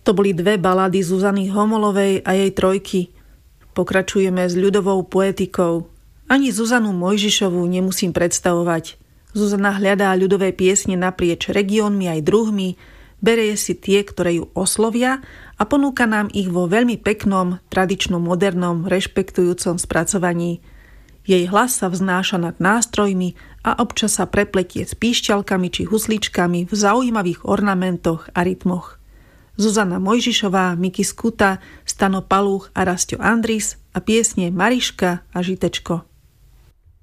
To boli dve balady Zuzany Homolovej a jej trojky. Pokračujeme s ľudovou poetikou. Ani Zuzanu Mojžišovú nemusím predstavovať. Zuzana hľadá ľudové piesne naprieč regiónmi aj druhmi, berie si tie, ktoré ju oslovia a ponúka nám ich vo veľmi peknom, tradičnom, modernom, rešpektujúcom spracovaní. Jej hlas sa vznáša nad nástrojmi a občas sa prepletie s píšťalkami či husličkami v zaujímavých ornamentoch a rytmoch. Zuzana Mojžišová, Miki Skuta, Stano Paluch a Rasťo Andris a piesne Mariška a Žitečko.